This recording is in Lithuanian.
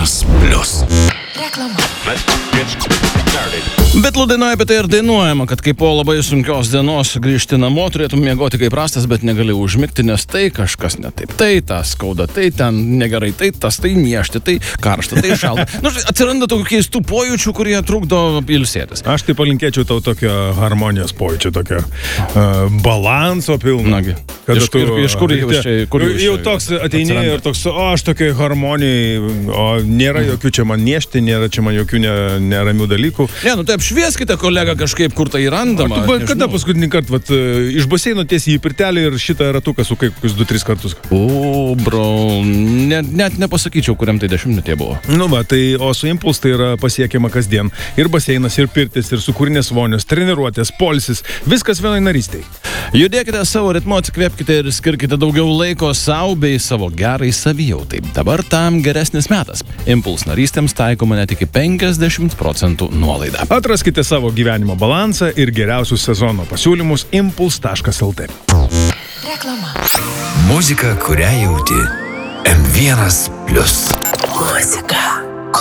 M1+. Reklama. Bitlų dainoje apie tai ir dainuojama, kad kai po labai sunkios dienos grįžti namo, turėtum miegoti kaip prastas, bet negali užmigti, nes tai kažkas ne taip. Tai tas skauda, tai ten negerai, tai tas, tai niešti, tai karšta, tai šalta. Atsiranda tokių keistų pojūčių, kurie trukdo ilsėtis. Aš tai palinkėčiau tau tokio harmonijos pojūčio, tokio balanso pilno. Nagi. Iš kur jūs čia? Jau toks ateinėjai ir toks, aš tokiai harmonijai, o nėra jokių čia man niešti, nėra čia man jokių neramių dalykų. Ne, nu tai apšvieskite kolegą kažkaip, kur tai randama. Kada paskutinį kartą, iš baseino tiesiai į pirtelį ir šitą ratuką su kokius 2-3 kartus? O, bro, net nepasakyčiau, kuriam tai 10-metėje buvo. Nu va, tai, o su Impuls tai yra pasiekiama kasdien. Ir baseinas, ir pirtis, ir sukūrinės vonios, treniruotės, poilsis, viskas vienai narystei. Judėkite savo ritmu, atsikvėpkite ir skirkite daugiau laiko savo bei savo gerai savijautai. Dabar tam geresnis metas. Impuls narystėms taikoma net iki 50% nuolaida. Atraskite savo gyvenimo balansą ir geriausius sezono pasiūlymus impuls.lt. Reklama. Muzika, kurią jauti. M1+. Muzika.